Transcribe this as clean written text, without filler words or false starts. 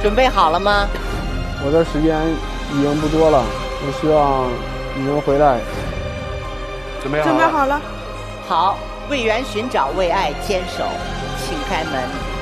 准备好了吗？ 我的时间已经不多了，我希望你能回来。 准备好了。 准备好了。 好，为缘寻找，为爱坚守，请开门。